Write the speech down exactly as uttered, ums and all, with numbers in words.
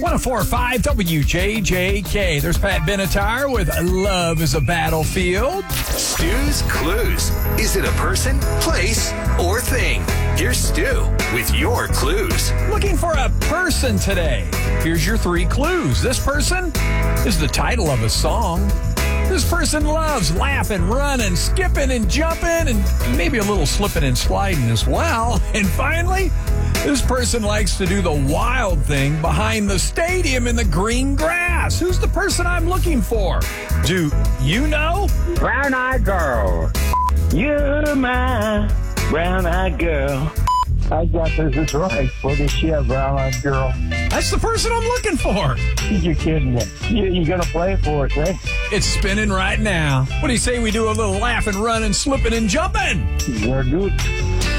oh four point five W J J K. There's Pat Benatar with Love is a Battlefield. Stu's Clues. Is it a person, place, or thing? Here's Stu with your clues. Looking for a person today. Here's your three clues. This person is the title of a song. This person loves laughing, running, skipping, and jumping, and maybe a little slipping and sliding as well. And finally, this person likes to do the wild thing behind the stadium in the green grass. Who's the person I'm looking for? Do you know? Brown-eyed girl. You're my brown-eyed girl. I got this is right for this shit, brown-eyed girl. That's the person I'm looking for. You're kidding me. You, you gonna play for it, right? It's spinning right now. What do you say we do a little laughing, running, slipping, and jumping? You're good.